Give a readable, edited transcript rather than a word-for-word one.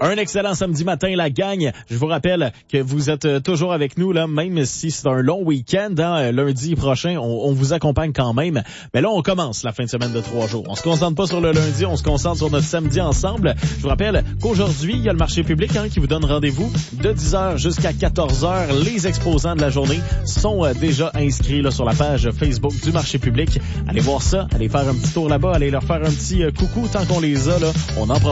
Un excellent samedi matin, la gang. Je vous rappelle que vous êtes toujours avec nous, là, même si c'est un long week-end. Hein, lundi prochain, on vous accompagne quand même. Mais là, on commence la fin de semaine de 3 jours. On se concentre pas sur le lundi, on se concentre sur notre samedi ensemble. Je vous rappelle qu'aujourd'hui, il y a le marché public qui vous donne rendez-vous de 10h jusqu'à 14h. Les exposants de la journée sont déjà inscrits là, sur la page Facebook du marché public. Allez voir ça, allez faire un petit tour là-bas, allez leur faire un petit coucou tant qu'on les a. Là, on en